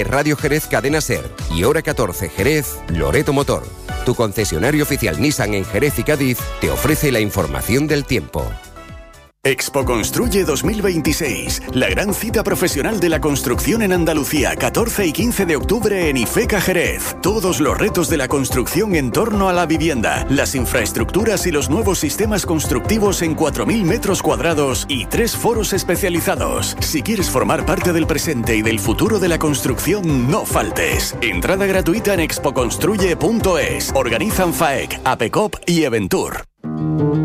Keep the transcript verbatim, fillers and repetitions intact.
Radio Jerez Cadena Ser y Hora catorce Jerez, Loreto Motor. Tu concesionario oficial Nissan en Jerez y Cádiz te ofrece la información del tiempo. Expo Construye dos mil veintiséis, la gran cita profesional de la construcción en Andalucía, catorce y quince de octubre en IFECA Jerez. Todos los retos de la construcción en torno a la vivienda, las infraestructuras y los nuevos sistemas constructivos en cuatro mil metros cuadrados y tres foros especializados. Si quieres formar parte del presente y del futuro de la construcción, no faltes. Entrada gratuita en expo construye punto es. Organizan FAEC, APECOP y Eventur.